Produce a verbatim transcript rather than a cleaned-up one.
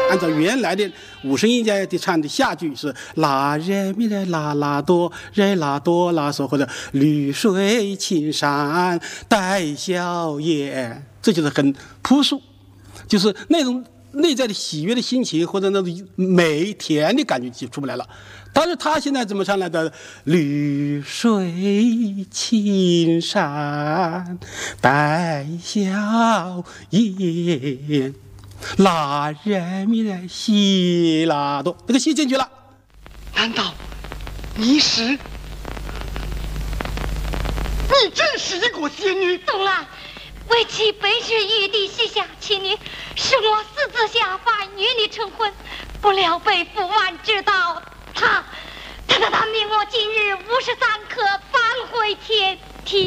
按照原来的五声音阶的唱的下句是拉人咪来拉拉哆re拉哆拉嗦，或者绿水青山带笑颜，这就是很朴素，就是那种内在的喜悦的心情或者那种美甜的感觉就出不来了。但是他现在怎么唱来的？绿水青山带笑颜，拉人咪来西拉哆，这个西进去了。 难道你是？你真是一个仙女？ 东兰，为妻本是玉帝膝下妻女，是我私自下凡与你成婚，不料被父王知道，他他他他命我今日五十三刻返回天。